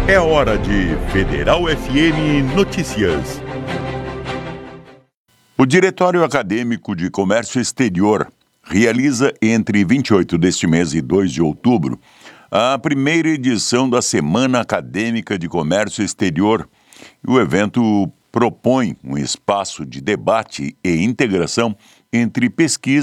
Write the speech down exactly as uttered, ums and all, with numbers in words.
É hora de Federal F M Notícias. O Diretório Acadêmico de Comércio Exterior realiza entre vinte e oito deste mês e dois de outubro a primeira edição da Semana Acadêmica de Comércio Exterior. O evento propõe um espaço de debate e integração entre pesquisa